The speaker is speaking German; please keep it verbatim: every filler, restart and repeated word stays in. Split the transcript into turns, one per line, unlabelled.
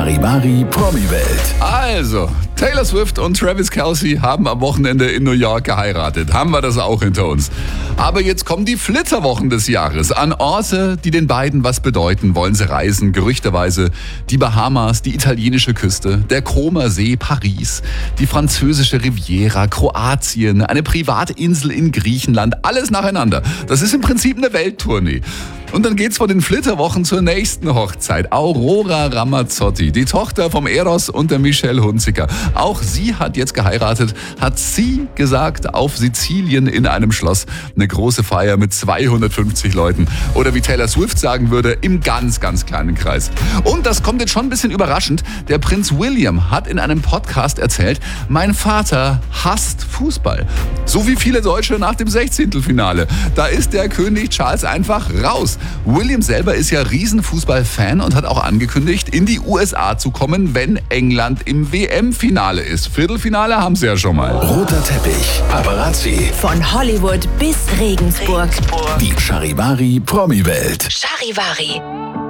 Charivari Promi-Welt.
Also, Taylor Swift und Travis Kelce haben am Wochenende in New York geheiratet. Haben wir das auch hinter uns. Aber jetzt kommen die Flitterwochen des Jahres. An Orte, die den beiden was bedeuten, wollen sie reisen. Gerüchteweise die Bahamas, die italienische Küste, der Comer See, Paris, die französische Riviera, Kroatien, eine Privatinsel in Griechenland. Alles nacheinander. Das ist im Prinzip eine Welttournee. Und dann geht's von den Flitterwochen zur nächsten Hochzeit. Aurora Ramazzotti, die Tochter vom Eros und der Michelle Hunziker. Auch sie hat jetzt geheiratet, hat sie gesagt, auf Sizilien in einem Schloss. Eine große Feier mit zweihundertfünfzig Leuten. Oder wie Taylor Swift sagen würde, im ganz, ganz kleinen Kreis. Und das kommt jetzt schon ein bisschen überraschend. Der Prinz William hat in einem Podcast erzählt, mein Vater hasst Fußball. So wie viele Deutsche nach dem Sechzehntelfinale. Da ist der König Charles einfach raus. William selber ist ja Riesenfußball-Fan und hat auch angekündigt, in die U S A zu kommen, wenn England im W M-Finale ist. Viertelfinale haben sie ja schon mal.
Roter Teppich, Paparazzi.
Von Hollywood bis Regensburg.
Die Charivari Promi-Welt.
Charivari.